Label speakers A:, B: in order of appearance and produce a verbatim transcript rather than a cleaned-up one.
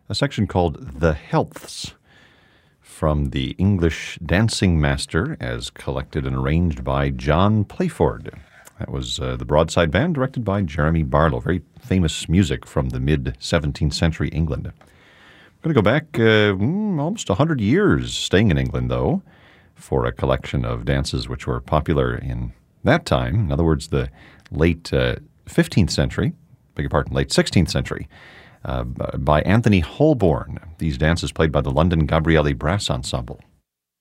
A: a section called The Healths from the English Dancing Master as collected and arranged by John Playford. That was uh, the Broadside Band, directed by Jeremy Barlow. Very famous music from the mid-seventeenth century England. I'm going to go back uh, mm, almost one hundred years, staying in England, though, for a collection of dances which were popular in that time. In other words, the late uh, fifteenth century, beg your pardon, late sixteenth century, uh, by Anthony Holborn. These dances played by the London Gabrieli Brass Ensemble.